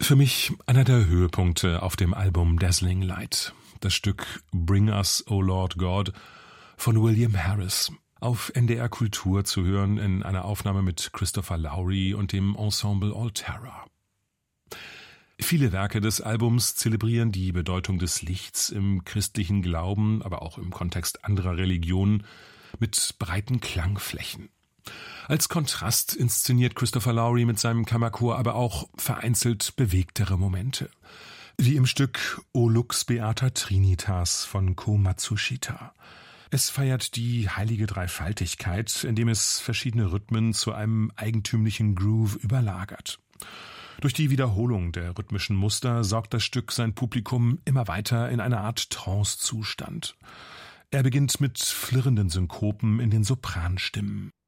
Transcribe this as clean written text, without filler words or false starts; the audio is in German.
für mich einer der Höhepunkte auf dem Album Dazzling Light. Das Stück Bring Us, O Lord God von William Harris. Auf NDR Kultur zu hören in einer Aufnahme mit Christopher Lowry und dem Ensemble Altera. Viele Werke des Albums zelebrieren die Bedeutung des Lichts im christlichen Glauben, aber auch im Kontext anderer Religionen mit breiten Klangflächen. Als Kontrast inszeniert Christopher Lowry mit seinem Kammerchor aber auch vereinzelt bewegtere Momente, wie im Stück O Lux Beata Trinitas von Ko Matsushita. Es feiert die heilige Dreifaltigkeit, indem es verschiedene Rhythmen zu einem eigentümlichen Groove überlagert. Durch die Wiederholung der rhythmischen Muster saugt das Stück sein Publikum immer weiter in eine Art Trance-Zustand. Er beginnt mit flirrenden Synkopen in den Sopranstimmen.